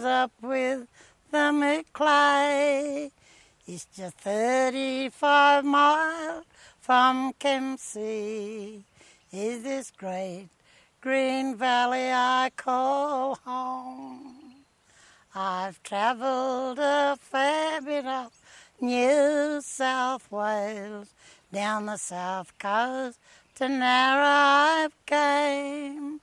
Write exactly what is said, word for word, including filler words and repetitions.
up with the Maclay. It's just thirty-five miles from Kempsey. Is this great green valley I call home? I've travelled a fair bit of New South Wales, down the south coast to Narrabeen came.